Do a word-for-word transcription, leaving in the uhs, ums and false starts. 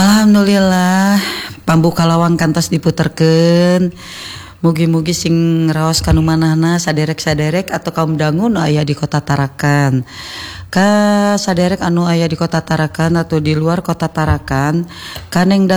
Alhamdulillah pambuka lawang kantos diputerkeun. Mugi-mugi sing raos kanu manahna saderek-saderek atau kaum dangu nu aya di Kota Tarakan. Ka saderek anu aya di Kota Tarakan atau di luar Kota Tarakan, kaneng